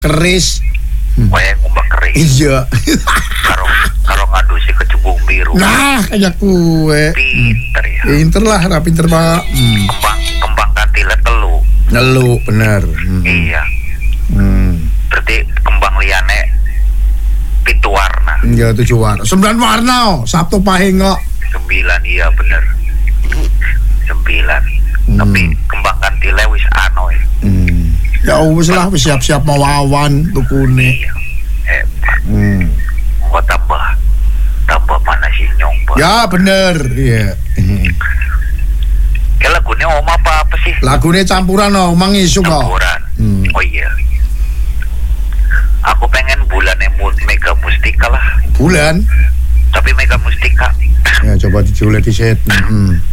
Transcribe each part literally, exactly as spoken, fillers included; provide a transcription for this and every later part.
keris. Wayang ngumbak keris. Iya. Karo karo ngadusi kecubung biru. Nah, kayak kue. Pinter ya. Pinter lah, ra pinter Pak. Hmm. Kembang kembang kantile telu. Nelu, bener. Hmm. Iya. Hmm. Berarti kembang liyane pitu warna. Iya, tujuh warna. Sembilan warna, oh. Sabtu pahing kok. Sembilan, iya bener. Sembilan. Hmm. Tapi kembang kantile wis ano ya. Hmm. Ya wis lah, wis siap-siap mau awan tukune. Iya. Hebat. Hmm. Kok tambah tambah mana sih nyong, Pak? Ya bener, iya. Hmm. Ya lagunya om apa apa sih? Lagunya campuran oh, mang isu kok. Campuran. Hmm. Oh iya. Aku pengen bulannya Mega Mustika lah. Bulan. Tapi Mega Mustika. Ya coba dijulet di set. Hmm.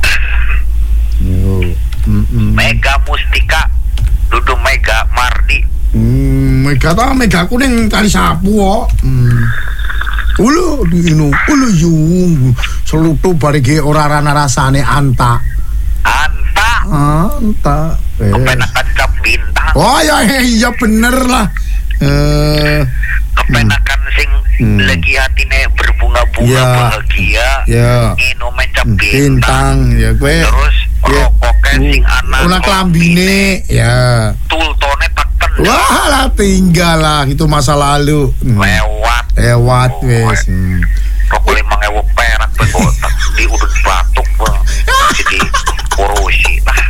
Yo. Hmm. Mega Mustika. Dudu Mega Mardi. Hmm, Mega ta Mega kuning tali sapu kok. Hmm. Ulo dino, ulo yung selutu barige ora ana rasane anta. Anta. Anta. Eh. Kepenakan cap bintang. Oh ya iya bener lah. Eh Kepenakan sing hmm. lagi hatine berbunga-bunga ya. bahagia. Ya. Ngino mencap bintang. Bintang ya kowe. Terus ya. rokoke sing anak. Una klambine ya. Tultone tak tendang. Wah lah tinggal lah itu masa lalu. Hmm. Lewat. Lewat Oh, wes. Hmm. Rokok limang ewu perak begotak di udut batuk bang. Jadi korosi lah.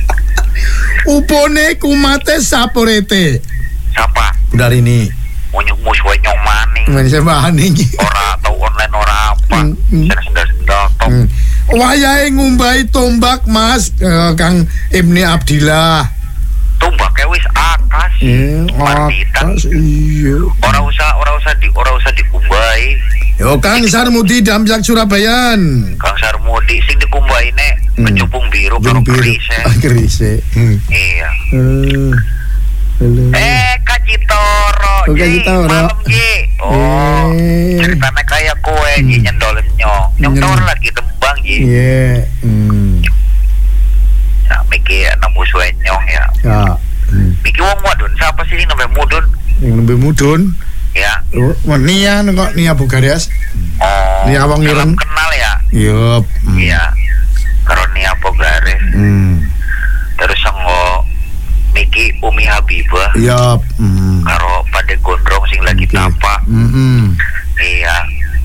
Upone kumate saporete. Siapa? Dari ini. Munyuk musuh nyong maning. Manusia maning. Ora atau online ora apa. Hmm. Saya sendal sendal top. Hmm. Wayahe ngumbai tombak Mas uh, Kang Ibni Abdillah. Tumbaknya wis akas. Eh, Marditan. atas iya. Ora usah ora usah di ora usah dikumbai. Yo Kang Sarmudi Damjak Surabayan. Kang Sarmudi sing dikumbai nek Hmm. kecupung biru karo Jung biru. kerise. Ah, kerise. Hmm. Iya. Eh, halo. Eh Kacitoro, Oh, Ji. Kacitoro. Malam Ji. Oh, Eh. ceritanya kayak kue Ji Hmm. nyendolin nyong. Nyong Nyendol. tawar lagi tembang Ji. Iya. Hmm. Nah, mikir nemu suwe nyong ya. Ya. Hmm. Mikir wong wadon, siapa sih yang namanya Mudun? Yang lebih mudun. Ya. Oh, Nia kok Nia Bugarias. Oh, Nia wong salam ireng. kenal ya. Yup. Hmm. Iya. Karo Nia Bogares. Hmm. Terus sanggo Miki Umi Habibah. Yup. Hmm. Karo Pade Gondrong sing lagi Okay. tapa. Hmm. Iya.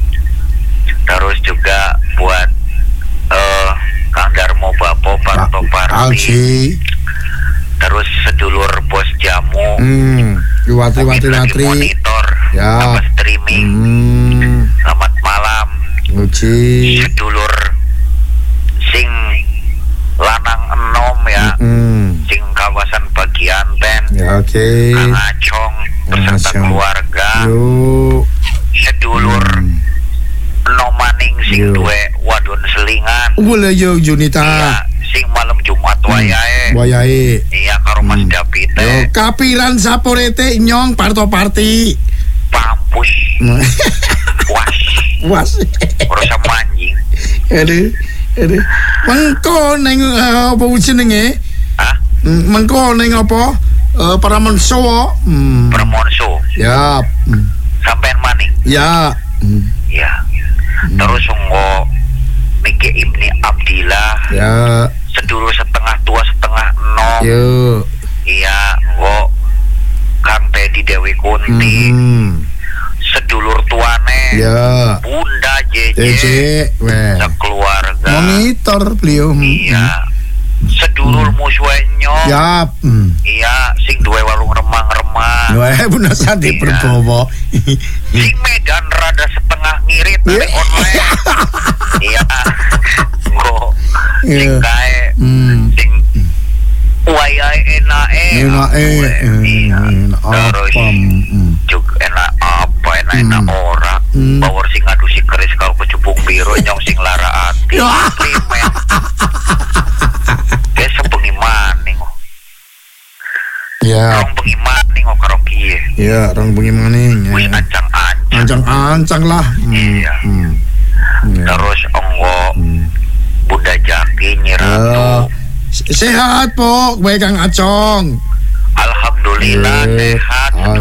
Terus juga buat eh Kang Darmo Bapo Parto Parti. Alci. Terus sedulur Bos Jamu. Hmm. Watri Mungkin watri lagi watri. monitor Ya. sama streaming. Hmm. Selamat malam. Uci. Sedulur sing lanang enom ya. Hmm. Sing kawasan bagian ten. Ya oke. Kang Acong beserta Acong. keluarga. Yuk. Sedulur Hmm. nomaning sing Yo. duwe wadon selingan. Boleh yo Junita. Iya, sing malam Jumat wayahe. Wayahe. Iya karo Mas Hmm. David Yo teh. kapiran saporete nyong parto parti. Pampus. Was. Was. Ora manjing. Aduh. Aduh. Mengko neng uh, apa jenenge? Hah? Hmm, Mengko neng apa? Uh, para menso. Hmm. Permonso. Ya. Hmm. Sampean maning. Ya. Hmm. Iya. Terus nggo Miki Ibni Abdillah. Ya. Sedulur setengah tua setengah enom. Yo. Iya, nggo Kang Teddy Dewi Kunti. Hmm. Sedulur tuane. Ya. Bunda Jeje. Ece. Weh. Sekeluarga. Monitor beliau. Hmm. Iya. Sedulur Hmm. musuhenyo. Ya. Hmm. Iya, sing duwe warung remang-remang. Weh, bener sandi Iya. Prabowo. Sing Medan rada setengah ngirit dari online. Iya. Go. Sing Iya. kae Hmm. sing wayahe enake. Enake. Iya. Enak Terus apa? Hmm. juga enak apa enak-enak Hmm. ora. Hmm. Power sing ngadu si keris kalau kecubung biru nyong sing lara ati. Limen. Kayak sebengi maning. Ya. Orang bengi maning kok karo kiye. Ya, orang bengi maning. Wis ancang-ancang. Ancang-ancang lah. Hmm. Iya. Hmm. Ya. Terus onggo Hmm. Bunda Jaki Nyiratu. Ah, sehat po, baik Kang Acong. Alhamdulillah Alhamdulillah Eh, sehat.